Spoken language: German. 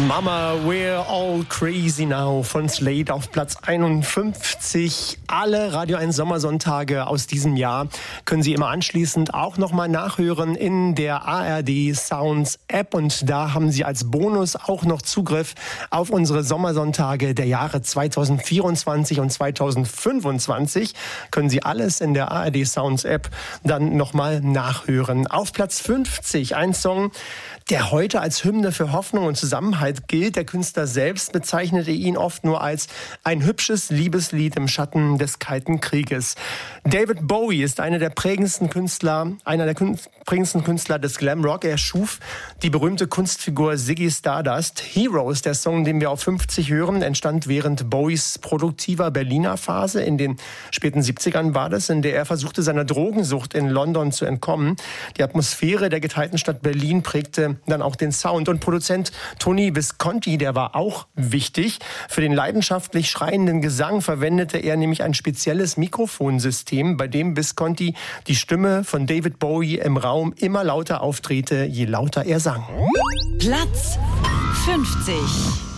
Mama, we're all crazy now von Slade auf Platz 51. Alle Radio 1 Sommersonntage aus diesem Jahr können Sie immer anschließend auch nochmal nachhören in der ARD Sounds App. Und da haben Sie als Bonus auch noch Zugriff auf unsere Sommersonntage der Jahre 2024 und 2025. Können Sie alles in der ARD Sounds App dann nochmal nachhören. Auf Platz 50 ein Song, der heute als Hymne für Hoffnung und Zusammenhalt gilt. Der Künstler selbst bezeichnete ihn oft nur als ein hübsches Liebeslied im Schatten des Kalten Krieges. David Bowie ist einer der prägendsten Künstler des Glamrock. Er schuf die berühmte Kunstfigur Ziggy Stardust. Heroes, der Song, den wir auf 50 hören, entstand während Bowies produktiver Berliner Phase. In den späten 70ern war das, in der er versuchte, seiner Drogensucht in London zu entkommen. Die Atmosphäre der geteilten Stadt Berlin prägte dann auch den Sound. Und Produzent Tony Visconti, der war auch wichtig. Für den leidenschaftlich schreienden Gesang verwendete er nämlich ein spezielles Mikrofonsystem, bei dem Visconti die Stimme von David Bowie im Raum immer lauter aufdrehte, je lauter er sang. Platz 50.